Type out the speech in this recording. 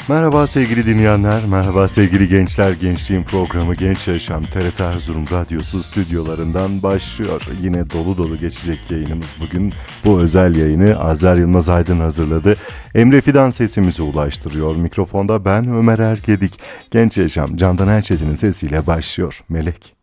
Merhaba sevgili dinleyenler, merhaba sevgili gençler. Gençliğin programı Genç Yaşam TRT Erzurum Radyosu stüdyolarından başlıyor. Yine dolu dolu geçecek yayınımız bugün. Bu özel yayını Azer Yılmaz Aydın hazırladı. Emre Fidan sesimizi ulaştırıyor. Mikrofonda ben Ömer Ergedik. Genç Yaşam Candan Erçetin'in sesiyle başlıyor. Melek.